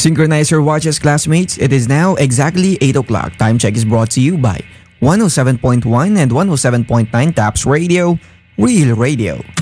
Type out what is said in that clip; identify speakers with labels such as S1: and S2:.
S1: Synchronize your watches, classmates. It is now exactly 8 o'clock. Time check is brought to you by 107.1 and 107.9 TAPS Radio, Real Radio.